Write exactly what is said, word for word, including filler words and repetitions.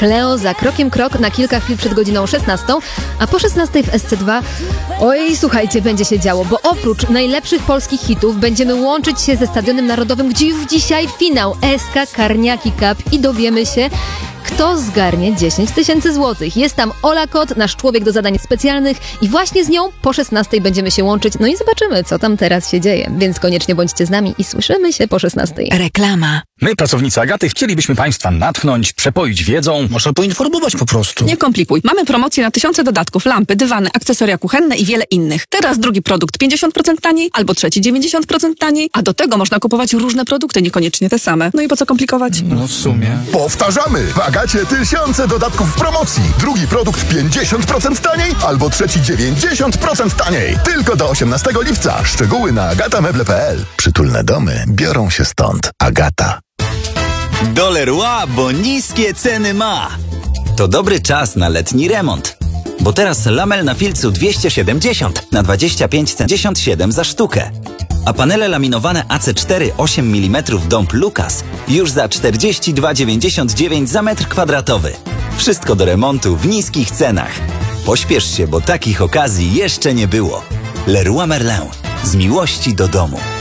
Cleo za krokiem krok na kilka chwil przed godziną szesnastą, a po szesnastej w S C dwa, oj, słuchajcie, będzie się działo, bo oprócz najlepszych polskich hitów będziemy łączyć się ze Stadionem Narodowym, gdzie już dzisiaj finał S K Karniaki Cup i dowiemy się, kto zgarnie dziesięć tysięcy złotych. Jest tam Ola Kot, nasz człowiek do zadań specjalnych i właśnie z nią po szesnastej będziemy się łączyć, no i zobaczymy, co tam teraz się dzieje. Więc koniecznie bądźcie z nami i słyszymy się po szesnastej. Reklama. My, pracownicy Agaty, chcielibyśmy Państwa natchnąć, przepoić wiedzą. Można poinformować po prostu. Nie komplikuj. Mamy promocję na tysiące dodatków, lampy, dywany, akcesoria kuchenne i wiele innych. Teraz drugi produkt pięćdziesiąt procent taniej, albo trzeci dziewięćdziesiąt procent taniej, a do tego można kupować różne produkty, niekoniecznie te same. No i po co komplikować? No w sumie. Powtarzamy! W Agacie tysiące dodatków w promocji. Drugi produkt pięćdziesiąt procent taniej, albo trzeci dziewięćdziesiąt procent taniej. Tylko do osiemnastego lipca. Szczegóły na agatameble kropka p l. Przytulne domy biorą się stąd. Agata. Do Leroy, bo niskie ceny ma. To dobry czas na letni remont. Bo teraz lamel na filcu dwieście siedemdziesiąt na dwadzieścia pięć pięćdziesiąt siedem za sztukę. A panele laminowane A C cztery osiem milimetrów Dąb Lucas już za czterdzieści dwa dziewięćdziesiąt dziewięć za metr kwadratowy. Wszystko do remontu w niskich cenach. Pośpiesz się, bo takich okazji jeszcze nie było. Leroy Merlin. Z miłości do domu.